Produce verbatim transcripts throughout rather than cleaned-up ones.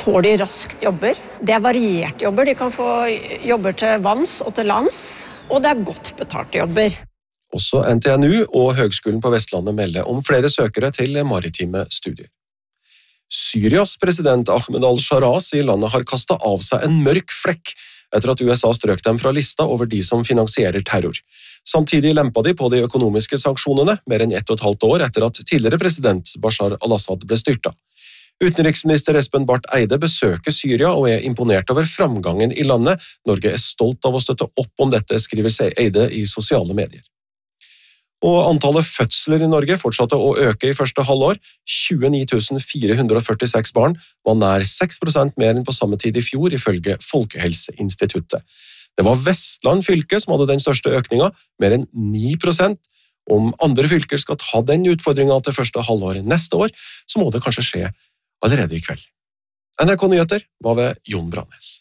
får de raskt jobber. Det er varierte jobber. De kan få jobber til vanns og til lands, og det er godt betalte jobber. Også N T N U og Høgskolen på Vestlandet melder om flere søkere til maritime studier. Syrias president Ahmed al-Shara sier landet har kastet av seg en mørk flekk etter at U S A strøk dem fra lista over de som finansierer terror. Samtidig lempa de på de økonomiske sanksjonene mer enn ett og et halvt år etter at tidligere president Bashar al-Assad ble styrta. Utenriksminister Espen Barth Eide besøker Syria og er imponert over framgangen i landet. Norge er stolt av å støtte opp om dette, skriver Eide i sosiale medier. Og antallet fødsler i Norge fortsatte å øke i første halvår. tjueni tusen fire hundre førtiseks barn var nær seks prosent mer enn på samme tid i fjor, ifølge Folkehelseinstituttet. Det var Vestland fylke som hadde den største økninga, mer enn ni prosent. Om andre fylker skal ta den utfordringa til første halvår neste år, så må det kanskje skje allerede i kveld. N R K Nyheter var ved Jon Brannes.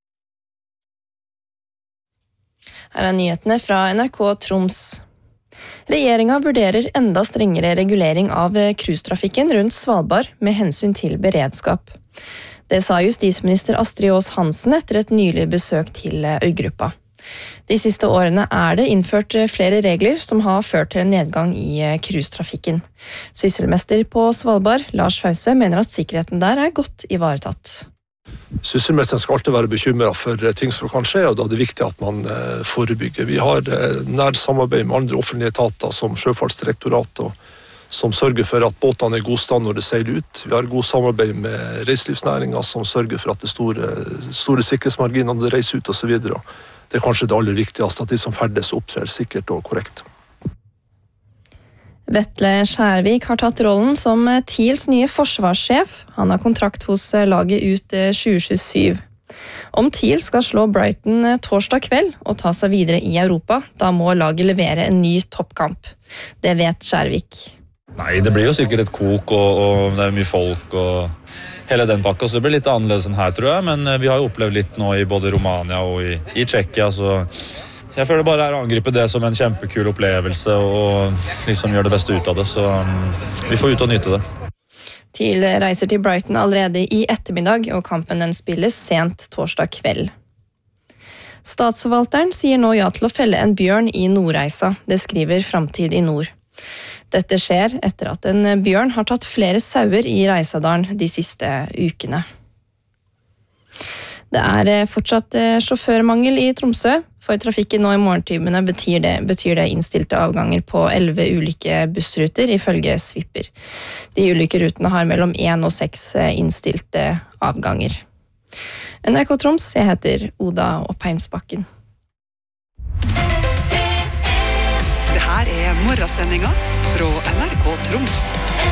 Her er nyhetene fra N R K Troms. Regjeringen vurderer enda strengere regulering av cruisetrafikken rundt Svalbard med hensyn til beredskap. Det sa justisminister Astrid Aas Hansen etter et nylig besøk til øygruppa. De siste årene er det innført flere regler som har ført til nedgang i cruisetrafikken. Sysselmester på Svalbard, Lars Fause, mener at sikkerheten der er godt ivaretatt. Sysselmesteren skal alltid være bekymret for ting som kan skje, og da er det viktig at man forebygger. Vi har nær samarbeid med andre offentlige etater som Sjøfartsdirektoratet, som sørger for at båtene er i god stand når det seiler ut. Vi har god samarbeid med reiselivsnæringen som sørger for at det store, store sikkerhetsmarginene når det reiser ut og så videre. Det er kanskje det aller viktigste, at de som ferdes opptrer sikkert og korrekt. Vetle Skjærvik har tatt rollen som T I L's nye forsvarssjef. Han har kontrakt hos laget ut tjue tjuesyv. Om T I L skal slå Brighton torsdag kveld og ta seg videre i Europa, da må laget levere en ny toppkamp. Det vet Skjærvik. Nei, det blir jo sikkert et kok, og, og det er mye folk, og hele den pakka, så det blir litt annerledes enn her, tror jeg. Men vi har jo opplevd litt nå i både Romania og i, i Tsjekkia, så jeg føler bare er å angripe det som en kjempekul opplevelse og liksom gjøre det beste ut av det, så vi får ut og nyte det. T I L reiser til Brighton allerede i ettermiddag, og kampen den spilles sent torsdag kveld. Statsforvalteren sier nå ja til å felle en bjørn i Nordreisa. Det skriver Framtid i Nord. Dette skjer etter at en bjørn har tatt flere sauer i Reisadalen de siste ukene. Det er fortsatt sjåførmangel i Tromsø. For trafikken nå i morgentimene betyr det, betyr det innstilte avganger på elleve ulike bussruter, ifølge Svipper. De ulike rutene har mellom én og seks innstilte avganger. N R K Troms, jeg heter Oda Oppheimsbakken. Det her er morgensendinga fra N R K Troms.